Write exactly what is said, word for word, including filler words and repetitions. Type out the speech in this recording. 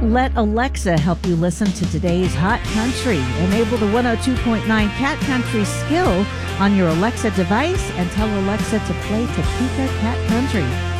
Let Alexa help you listen to today's hot country. Enable the one oh two point nine Cat Country skill on your Alexa device and tell Alexa to play Topeka Cat Country.